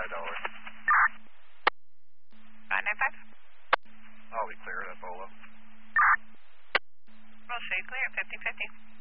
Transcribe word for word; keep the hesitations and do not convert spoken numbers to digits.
five dollars. five nine five. I'll be clear, that's all though. We'll show you clear at fifty fifty.